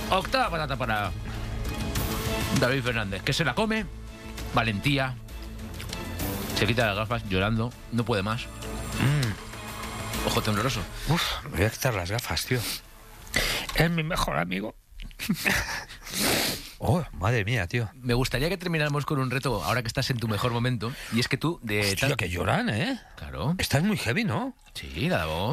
Octava patata para David Fernández, que se la come. Valentía. Se quita las gafas llorando. No puede más. Ojo tembloroso. Uf, me voy a quitar las gafas, tío. Es mi mejor amigo. Oh, madre mía, tío. Me gustaría que termináramos con un reto ahora que estás en tu mejor momento. Y es que tú de Hostia, que lloran, ¿eh? Claro. Estás muy heavy, ¿no? Sí, la voz.